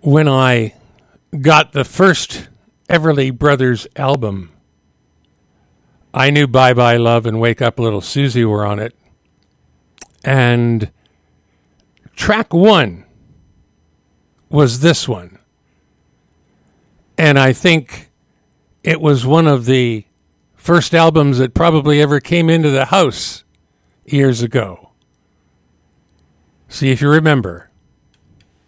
when I got the first Everly Brothers album, I knew Bye Bye Love and Wake Up Little Susie were on it. And track one was this one. And I think it was one of the first albums that probably ever came into the house years ago. See if you remember.